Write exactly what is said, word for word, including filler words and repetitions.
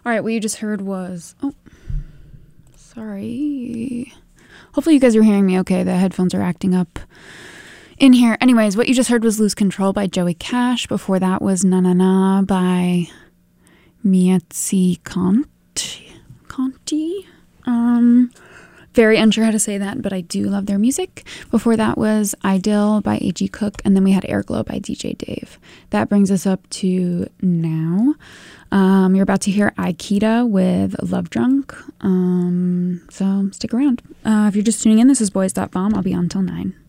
All right, what you just heard was... Oh, sorry. Hopefully you guys are hearing me okay. The headphones are acting up in here. Anyways, what you just heard was Lose Control by Joey Cash. Before that was Na Na Na by Mietzi Conti. Conti? Um... Very unsure how to say that, but I do love their music. Before that was Ideal by A G Cook, and then we had Airglow by D J Dave. That brings us up to now. Um, you're about to hear Aikida with Love Drunk, um, so stick around. Uh, if you're just tuning in, this is Boys dot Bomb. I'll be on till nine.